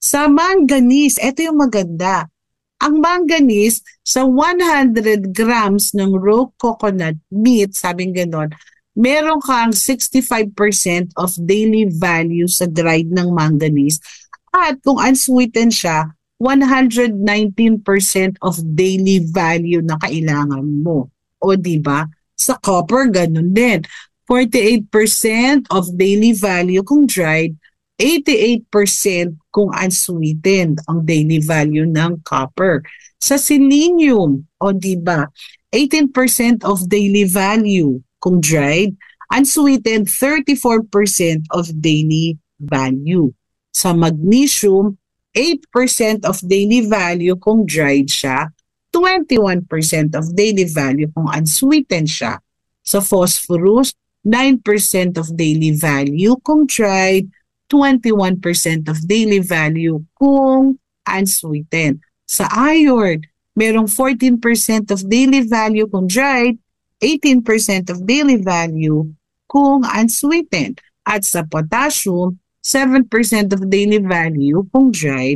Sa manganese, ito yung maganda. Ang manganese, sa 100 grams ng raw coconut meat, sabing ganon, meron kang 65% of daily value sa dried ng manganese. At kung unsweetened siya, 119% of daily value na kailangan mo. O di ba? Sa copper, ganun din. 48% of daily value kung dried, 88% kung unsweetened ang daily value ng copper. Sa selenium, o di ba, 18% of daily value kung dried, unsweetened 34% of daily value. Sa magnesium, 8% of daily value kung dried siya, 21% of daily value kung unsweetened siya. Sa phosphorus, 9% of daily value kung dried, 21% of daily value kung unsweetened. Sa iron, merong 14% of daily value kung dried, 18% of daily value kung unsweetened. At sa potassium, 7% of daily value kung dried,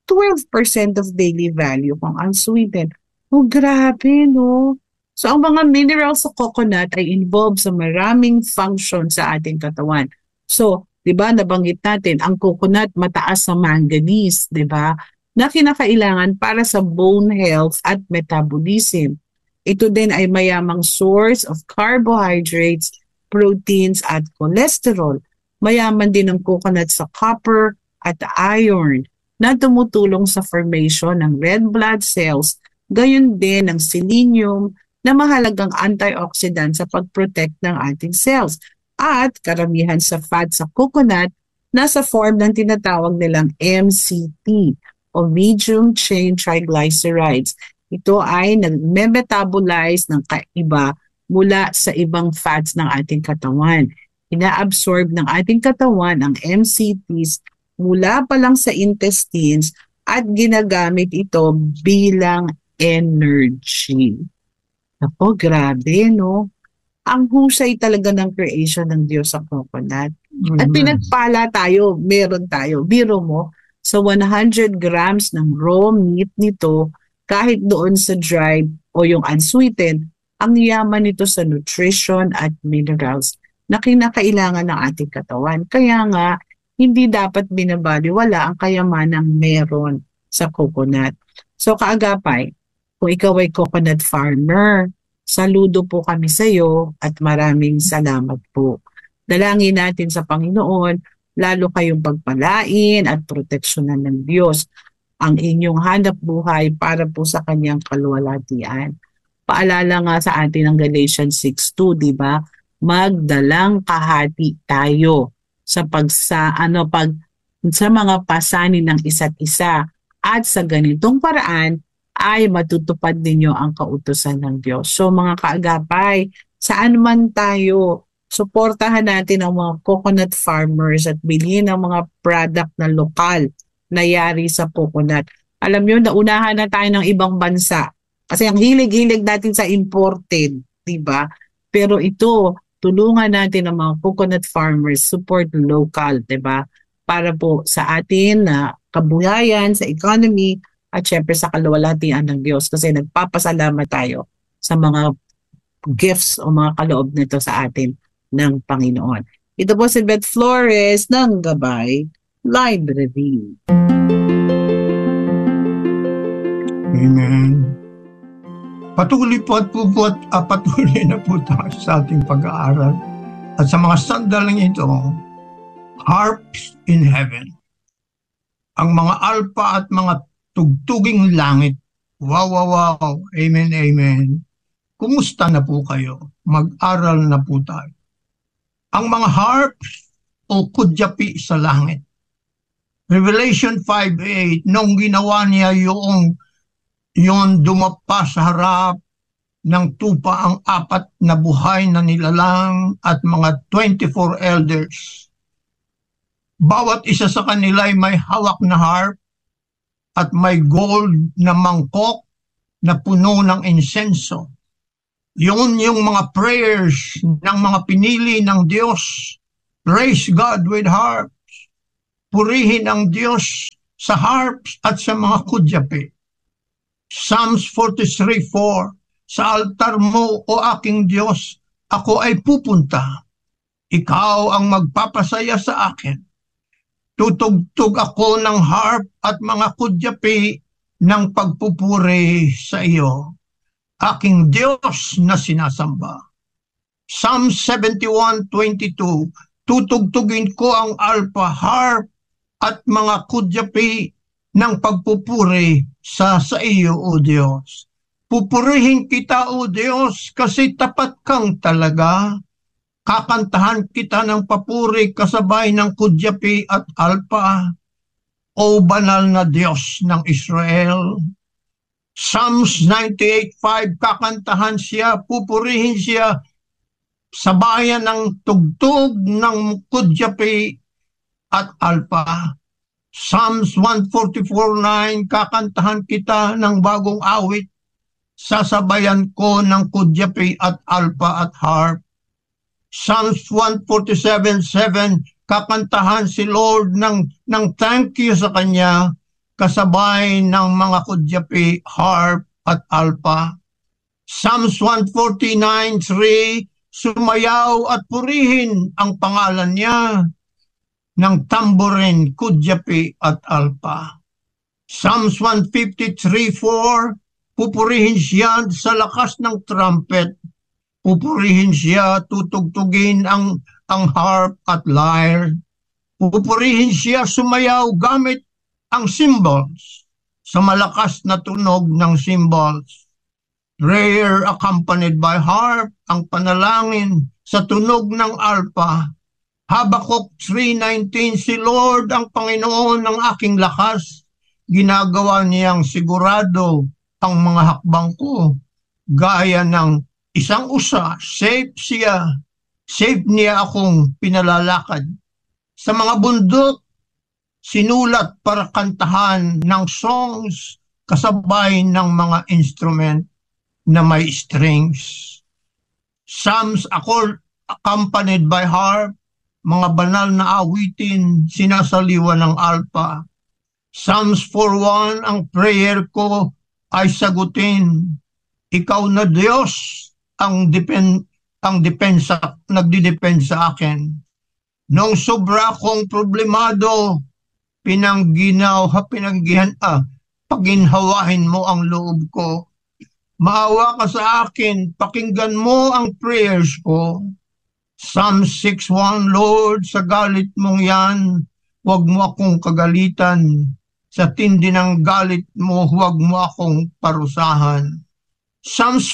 12% of daily value kung unsweetened. Oh, grabe, no? So, ang mga minerals sa coconut ay involved sa maraming function sa ating katawan. So, di ba, nabanggit natin, ang coconut mataas sa manganese, di ba, na kinakailangan para sa bone health at metabolism. Ito din ay mayamang source of carbohydrates, proteins at cholesterol. Mayaman din ang coconut sa copper at iron na tumutulong sa formation ng red blood cells, gayon din ang selenium na mahalagang antioxidant sa pag-protect ng ating cells. At karamihan sa fat sa coconut nasa form ng tinatawag nilang MCT o medium chain triglycerides. Ito ay nag-metabolize ng kaiba mula sa ibang fats ng ating katawan. Ina-absorb ng ating katawan ang MCTs mula pa lang sa intestines at ginagamit ito bilang energy. Ako, grabe, no? Ang husay talaga ng creation ng Diyos sa coconut. At pinagpala tayo, meron tayo. Biro mo, sa 100 grams ng raw meat nito, kahit doon sa dried o yung unsweetened, ang yaman nito sa nutrition at minerals na kinakailangan ng ating katawan. Kaya nga, hindi dapat binabaliwala ang kayamanang meron sa coconut. So kaagapay, kung ikaw ay coconut farmer, saludo po kami sa iyo at maraming salamat po. Dalangin natin sa Panginoon, lalo kayong pagpalain at proteksyonan ng Diyos ang inyong hanap buhay para po sa kanyang kaluwalhatian. Paalala nga sa atin ng Galatians 6:2, di ba? Magdalang kahati tayo sa sa mga pasanin ng isa't isa at sa ganitong paraan ay matutupad ninyo ang kautusan ng Diyos. So mga kaagapay, saan man tayo, suportahan natin ang mga coconut farmers at bilhin ang mga product na lokal na yari sa coconut. Alam nyo, naunahan na tayo ng ibang bansa. Kasi ang hilig-hilig natin sa imported, di ba? Pero ito, tulungan natin ang mga coconut farmers, support local, di ba? Para po sa atin na kabuhayan, sa economy, at syempre sa kaluwalhatian ng Diyos kasi nagpapasalamat tayo sa mga gifts o mga kaloob nito sa atin ng Panginoon. Ito po si Beth Flores ng Gabay Library. Amen. Patuloy na po tayo sa ating pag-aaral. At sa mga sandaling ito, harps in heaven. Ang mga alpa at mga tugtuging langit. Wow, wow, wow. Amen, amen. Kumusta na po kayo? Mag-aral na po tayo. Ang mga harps o kudyapi sa langit. Revelation 5:8, nung ginawa niya yung dumapa sa harap ng tupa ang apat na buhay na nilalang at mga 24 elders. Bawat isa sa kanila ay may hawak na harp at may gold na mangkok na puno ng insenso. Yun yung mga prayers ng mga pinili ng Diyos. Praise God with harps. Purihin ang Diyos sa harps at sa mga kudyapi. Psalms 43:4, sa altar mo, o aking Diyos, ako ay pupunta. Ikaw ang magpapasaya sa akin. Tutugtog ako ng harp at mga kudyapi ng pagpupuri sa iyo, aking Diyos na sinasamba. Psalm 71:22, tutugtugin ko ang alpa, harp at mga kudyapi ng pagpupuri sa iyo, O Diyos. Pupurihin kita, O Diyos, kasi tapat kang talaga. Kakantahan kita ng papuri kasabay ng kudyapi at alpa, O banal na Diyos ng Israel. Psalms 98:5, kakantahan siya, pupurihin siya, sabayan ng tugtog ng kudyapi at alpa. Psalms 144:9, kakantahan kita ng bagong awit, sasabayan ko ng kudyapi at alpa at harp. Psalms 147:7, kakantahan si Lord ng thank you sa Kanya, kasabay ng mga kudyapi, harp at alpa. Psalms 149:3, sumayaw at purihin ang pangalan niya ng tamborin, kudyapi at alpa. Psalms 153:4, pupurihin siya sa lakas ng trumpet. Pupurihin siya, tutugtugin ang harp at lyre. Pupurihin siya, sumayaw gamit ang cymbals sa malakas na tunog ng cymbals. Prayer accompanied by harp, ang panalangin sa tunog ng alpa. Habakuk 3:19, si Lord ang Panginoon ng aking lakas. Ginagawa niyang sigurado ang mga hakbang ko. Gaya ng isang usa, safe niya akong pinalalakad. Sa mga bundok, sinulat para kantahan ng songs kasabay ng mga instrument na may strings. Psalms accompanied by harp, mga banal na awitin, sinasaliwan ng alpa. Psalms 4:1, ang prayer ko ay sagutin. Ikaw na Diyos ang nagdidepensa sa akin. Nung sobra kong problemado, paginhawahin mo ang loob ko. Maawa ka sa akin, pakinggan mo ang prayers ko. Psalm 6:1, Lord, sa galit mong yan, huwag mo akong kagalitan. Sa tindi ng galit mo, huwag mo akong parusahan. Psalms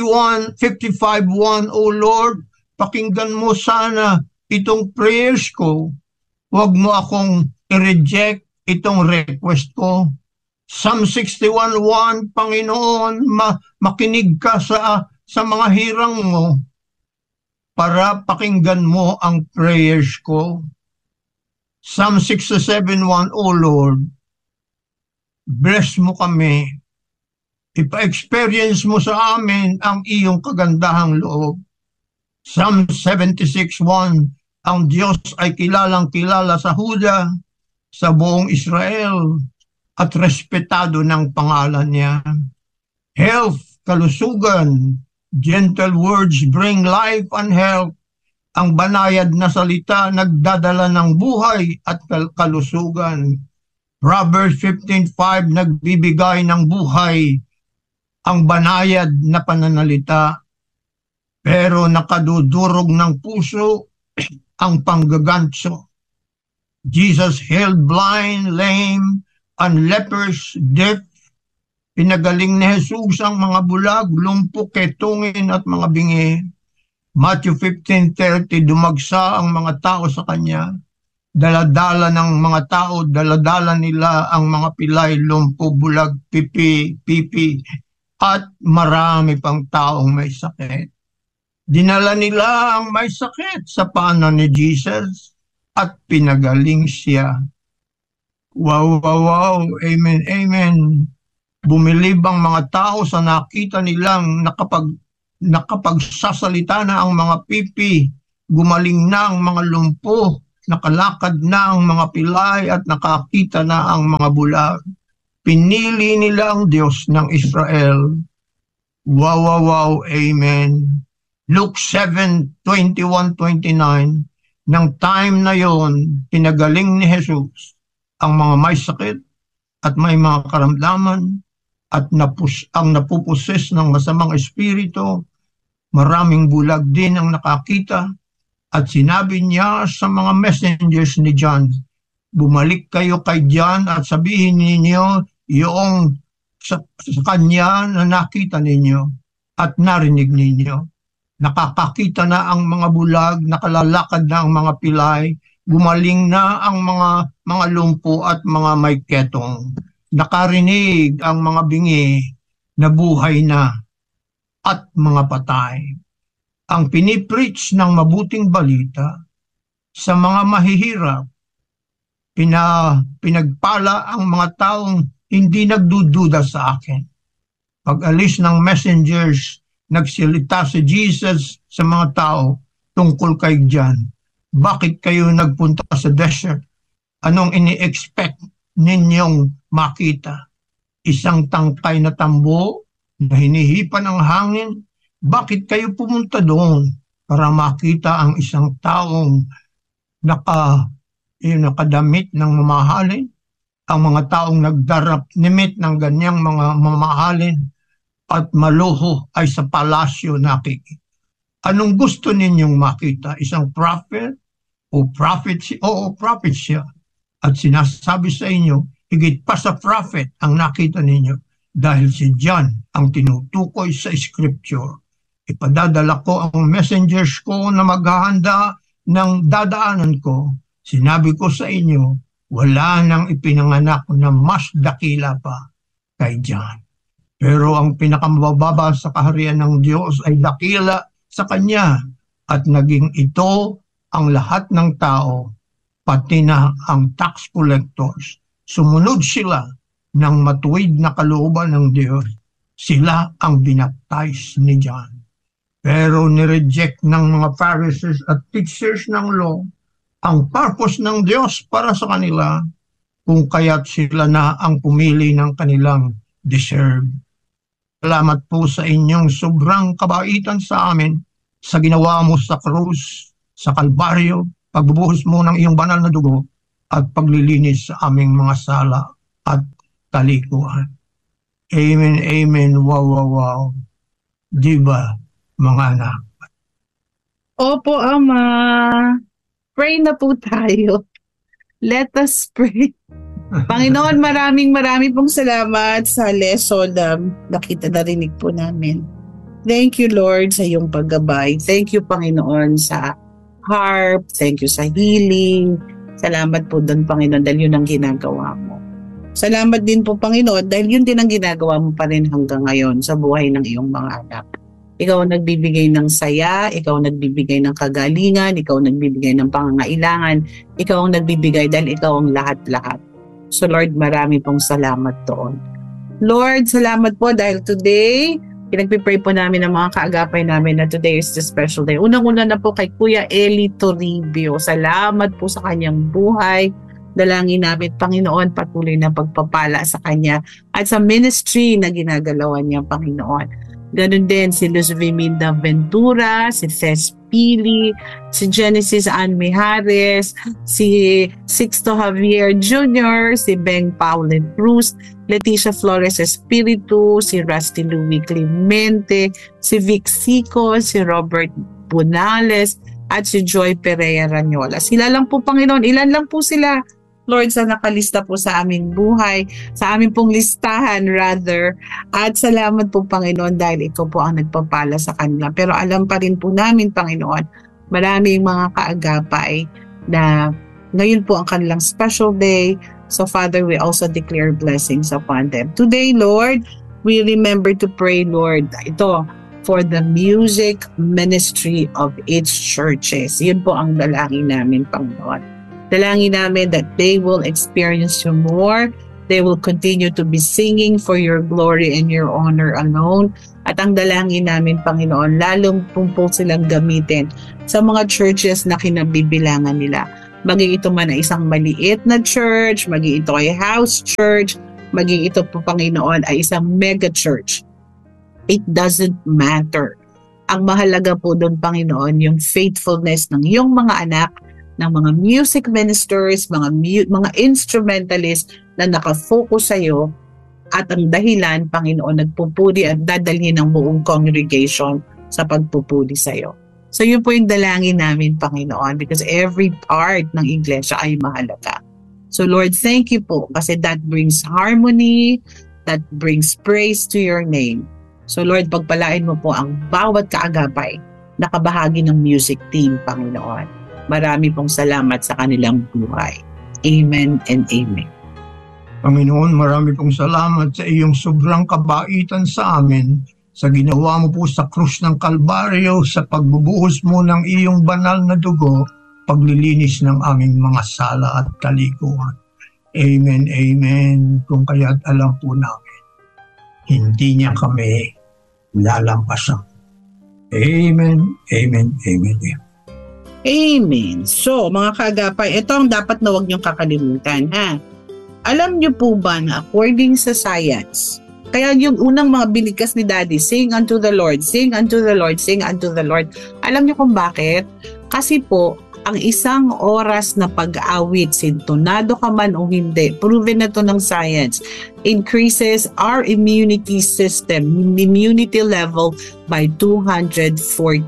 55:1, O Lord, pakinggan mo sana itong prayers ko. Huwag mo akong i-reject itong request ko. Psalm 61:1, Panginoon, makinig ka sa mga hirang mo para pakinggan mo ang prayers ko. Psalm 67:1, O Lord, bless mo kami. Ipa-experience mo sa amin ang iyong kagandahang loob. Psalm 76:1, ang Diyos ay kilalang kilala sa Huda, sa buong Israel, at respetado ng pangalan niya. Health, kalusugan, gentle words bring life and health. Ang banayad na salita nagdadala ng buhay at kalusugan. Proverbs 15:5, nagbibigay ng buhay ang banayad na pananalita, pero nakadudurog ng puso ang panggaganso. Jesus healed blind, lame, and lepers, deaf. Pinagaling ni Jesus ang mga bulag, lumpo, ketungin at mga bingi. Matthew 15:30, dumagsa ang mga tao sa kanya. Daladala ng mga tao, daladala nila ang mga pilay, lumpo, bulag, pipi, at marami pang taong may sakit. Dinala nila ang may sakit sa paanan ni Jesus at pinagaling siya. Wow, wow, wow. Amen, amen. Bumilib ang mga tao sa nakita nilang nakapagsasalita na ang mga pipi, gumaling na ang mga lumpo, nakalakad na ang mga pilay at nakakita na ang mga bulag. Pinili nila ang Diyos ng Israel. Wow, wow, wow, amen. Luke 7:21-29, ng time na yon, pinagaling ni Jesus ang mga may sakit at may mga karamdaman at ang napuposes ng masamang espiritu. Maraming bulag din ang nakakita at sinabi niya sa mga messengers ni John, bumalik kayo kay John at sabihin ninyo yung sa kanya na nakita ninyo at narinig ninyo. Nakakakita na ang mga bulag, nakalalakad na ang mga pilay, gumaling na ang mga lumpo at mga may ketong. Nakarinig ang mga bingi na buhay na at mga patay. Ang pinipreach ng mabuting balita sa mga mahihirap, pinagpala ang mga taong hindi nagdududa sa akin. Pag-alis ng messengers, nagsilita si Jesus sa mga tao tungkol kay John. Bakit kayo nagpunta sa desert? Anong ini-expect ninyong makita? Isang tangkay na tambo na hinihipan ng hangin? Bakit kayo pumunta doon para makita ang isang taong nakadamit ng mamahalin? Ang mga taong nagdarap-nimit ng ganyang mga mamahalin at maluho ay sa palasyo nakikita. Anong gusto ninyong makita? Isang prophet? O prophet siya? Oo, prophet siya. At sinasabi sa inyo, higit pa sa prophet ang nakita ninyo dahil si John ang tinutukoy sa scripture. Ipadadala ko ang messengers ko na maghahanda ng dadaanan ko. Sinabi ko sa inyo, wala nang ipinanganak na mas dakila pa kay John. Pero ang pinakamababa sa kaharian ng Diyos ay dakila sa Kanya at naging ito ang lahat ng tao, pati na ang tax collectors. Sumunod sila ng matuwid na kalooban ng Diyos. Sila ang binaptize ni John. Pero nireject ng mga Pharisees at teachers ng law ang purpose ng Diyos para sa kanila, kung kaya't sila na ang pumili ng kanilang deserve. Salamat po sa inyong sobrang kabaitan sa amin sa ginawa mo sa krus, sa Kalbaryo, pagbubuhos mo ng iyong banal na dugo at paglilinis sa aming mga sala at kalikuan. Amen, amen, wow, wow, wow. Diba, mga anak? Opo, Ama. Pray na po tayo. Let us pray. Panginoon, maraming pong salamat sa lesson na nakita narinig po namin. Thank you, Lord, sa iyong paggabay. Thank you, Panginoon, sa harp. Thank you sa healing. Salamat po doon, Panginoon, dahil yun ang ginagawa mo. Salamat din po, Panginoon, dahil yun din ang ginagawa mo pa rin hanggang ngayon sa buhay ng iyong mga anak. Ikaw ang nagbibigay ng saya, ikaw ang nagbibigay ng kagalingan, ikaw ang nagbibigay ng pangangailangan, ikaw ang nagbibigay dahil ikaw ang lahat-lahat. So Lord, marami pong salamat doon. Lord, salamat po dahil today, pinagpipray po namin ang mga kaagapay namin na today is the special day. Unang-una na po kay Kuya Eli Toribio. Salamat po sa kanyang buhay. Dalangin namin, Panginoon, patuloy na pagpapala sa kanya at sa ministry na ginagalawan niya, Panginoon. Ganun din si Luz Viminda Ventura, si Tess Pili, si Genesis Ann Mijares, si Sixto Javier Jr., si Beng Pauline Cruz, Leticia Flores Espiritu, si Rusty Louie Clemente, si Vic Sico, si Robert Bunales, at si Joy Pereira Ranyola. Sila lang po, Panginoon. Ilan lang po sila, Lord, sa nakalista po sa aming buhay, sa aming pong listahan rather. At salamat po, Panginoon, dahil ikaw po ang nagpapala sa kanila. Pero alam pa rin po namin, Panginoon, maraming mga kaagapay na ngayon po ang kanilang special day. So, Father, we also declare blessings upon them. Today, Lord, we remember to pray, Lord, ito, for the music ministry of its churches. Yun po ang dalangin namin, Panginoon. Dalangin namin that they will experience you more. They will continue to be singing for your glory and your honor alone. At ang dalangin namin, Panginoon, lalong po silang gamitin sa mga churches na kinabibilangan nila. maging ito man ay isang maliit na church, maging ito ay house church, maging ito po, Panginoon, ay isang mega church. It doesn't matter. Ang mahalaga po doon, Panginoon, yung faithfulness ng iyong mga anak, ng mga music ministers, mga instrumentalists na nakafocus sa iyo, at ang dahilan, Panginoon, nagpupuri at dadalhin ng buong congregation sa pagpupuri sa iyo. So yun po yung dalangin namin, Panginoon, because every part ng iglesia ay mahalaga. So Lord, thank you po kasi that brings harmony, that brings praise to your name. So Lord, pagpalain mo po ang bawat kaagapay na kabahagi ng music team, Panginoon. Marami pong salamat sa kanilang buhay. Amen and amen. Panginoon, marami pong salamat sa iyong sobrang kabaitan sa amin, sa ginawa mo po sa krus ng Kalbaryo, sa pagbubuhos mo ng iyong banal na dugo, paglilinis ng aming mga sala at kalikuan. Amen, amen. Kung kaya't alam po namin, hindi niya kami lalampasan. Amen, amen, amen, amen. Amen. So, mga kaagapay, ito ang dapat na huwag niyong kakalimutan, ha? Alam niyo po ba na according sa science, kaya yung unang mga binigkas ni Daddy, sing unto the Lord, sing unto the Lord, sing unto the Lord. Alam niyo kung bakit? Kasi po, ang isang oras na pag-awit, sintonado ka man o hindi, proven na to ng science, increases our immunity system, immunity level by 240%.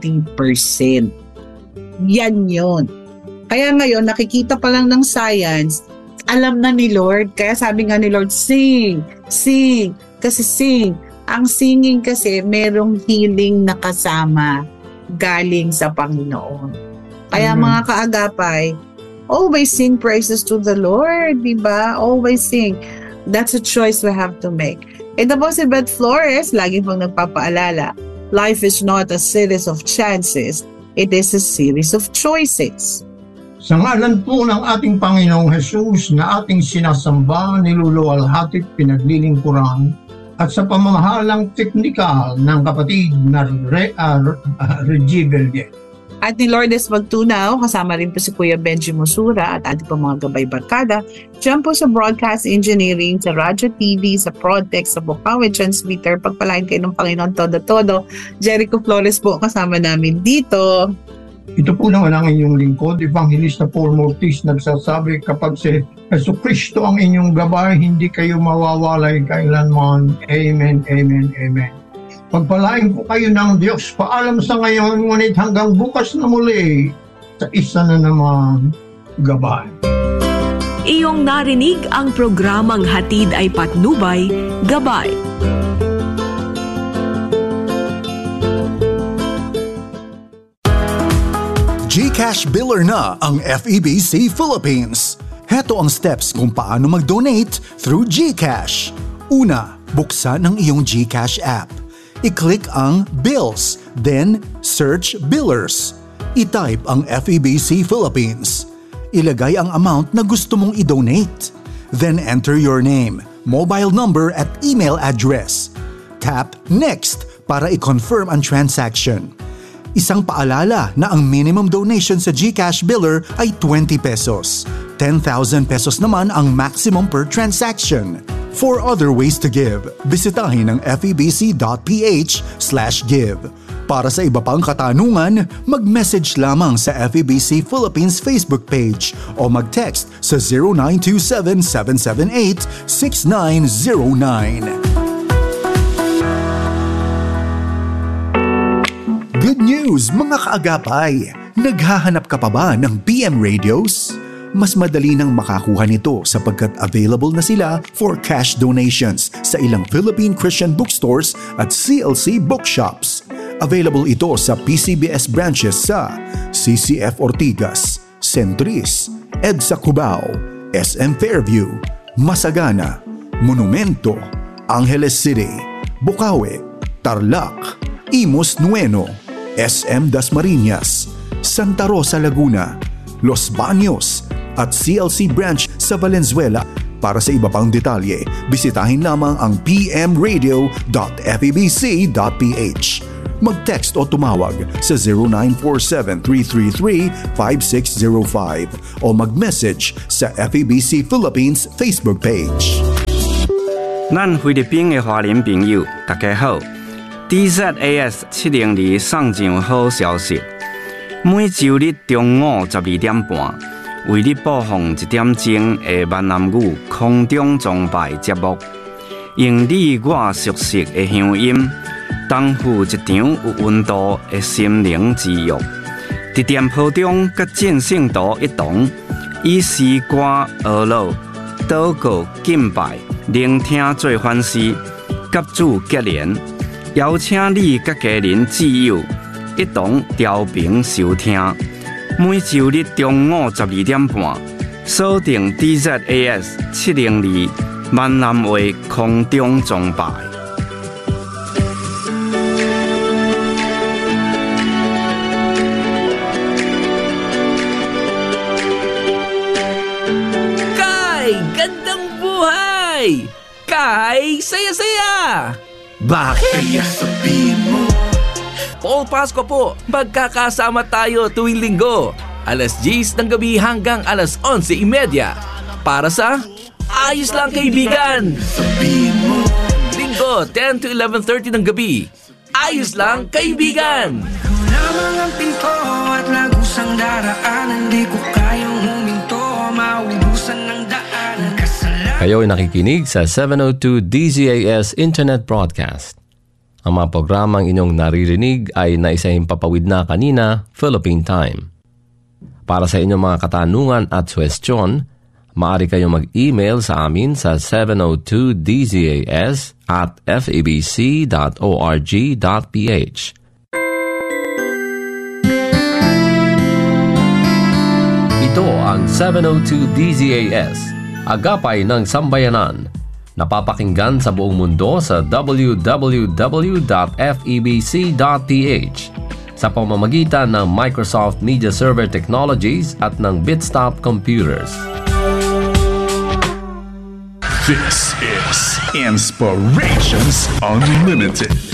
Yan yun. Kaya ngayon, nakikita pa lang ng science, alam na ni Lord. Kaya sabi nga ni Lord, sing, sing. Kasi sing. Ang singing kasi merong healing na kasama galing sa Panginoon. Kaya mga kaagapay, always sing praises to the Lord, diba? Always sing. That's a choice we have to make. And po si Beth Flores, lagi pong nagpapaalala, life is not a series of chances, it is a series of choices. Sa ngalan po ng ating Panginoong Jesus na ating sinasamba, niluluwalhati, pinaglilingkuran, at sa pamamahalang teknikal ng kapatid na Reggie Belge. At ni Lourdes Magtunaw, kasama rin po si Kuya Benji Musura at ating po mga gabay barkada, dyan po sa broadcast engineering, sa Radyo TV, sa Prodtex, sa Bukawi Transmitter, pagpalain kayo ng Panginoon todo-todo. Jericho Flores po kasama namin dito. Ito po naman ang inyong lingkod, Evangelista Paul Mortis, nagsasabi kapag si Jesucristo ang inyong gabay, hindi kayo mawawalay kailanman. Amen, amen, amen. Pagpalain po kayo ng Diyos. Paalam sa ngayon, ngunit hanggang bukas na muli sa isa na naman gabay. Iyong narinig ang programang Hatid ay Patnubay, Gabay. GCash Biller na ang FEBC Philippines. Heto ang steps kung paano mag-donate through GCash. Una, buksan ang iyong GCash app. I-click ang Bills, then search Billers. I-type ang FEBC Philippines. Ilagay ang amount na gusto mong i-donate. Then enter your name, mobile number at email address. Tap Next para i-confirm ang transaction. Isang paalala na ang minimum donation sa GCash Biller ay 20 pesos. 10,000 pesos naman ang maximum per transaction. For other ways to give, bisitahin ang febc.ph/give. Para sa iba pang katanungan, mag-message lamang sa FEBC Philippines Facebook page o mag-text sa 0927-778-6909. Good news mga kaagapay! Naghahanap ka pa ba ng PM radios? Mas madali nang makakuha nito sapagkat available na sila for cash donations sa ilang Philippine Christian bookstores at CLC bookshops. Available ito sa PCBS branches sa CCF Ortigas, Centris, EDSA Cubao, SM Fairview, Masagana, Monumento, Angeles City, Bukawi, Tarlac, Imus Nueno, SM Dasmariñas, Santa Rosa Laguna, Los Baños, at CLC branch sa Valenzuela. Para sa iba pang detalye, bisitahin lamang ang pmradio.febc.ph. mag-text o tumawag sa 0947-333-5605 o mag-message sa FEBC Philippines Facebook page. 咱菲律賓嘅華人朋友，大家好。DZAS 702送上好消息，每周日中午12點半，為你播放1點鐘嘅閩南語空中崇拜節目，用你我熟悉嘅鄉音，擔負一場有溫度嘅心靈之約。佇店鋪中，甲正聖徒一同，以詩歌學老、禱告、敬拜、聆聽做反思，甲主結連。邀請你甲家人摯友一同調頻收聽，每周日中午12點半，鎖定 DZAS 702閩南話空中崇拜。 Kay, gandang buhay! Kay, saya-saya! Bakit? Sabihin mo. Paul Pasco po, magkakasama tayo tuwing linggo, alas 10 ng gabi hanggang alas 11:30 para sa Ayos Lang Kaibigan. Sabihin mo. Linggo, 10 to 11:30 ng gabi, Ayos Lang Kaibigan. Lamang ang pinto at lagusang daraanan, di ko kayang huminto, maubusan ng daan. Kayo ay nakikinig sa 702 DZAS Internet Broadcast. Ang mga programang inyong naririnig ay naisahing papawid na kanina, Philippine Time. Para sa inyong mga katanungan at suwestyon, maaari kayong mag-email sa amin sa 702dzas@febc.org.ph. Ito ang 702 DZAS, agapay ng sambayanan. Napapakinggan sa buong mundo sa www.febc.ph sa pamamagitan ng Microsoft Media Server Technologies at ng Bitstop Computers. This is Inspirations Unlimited.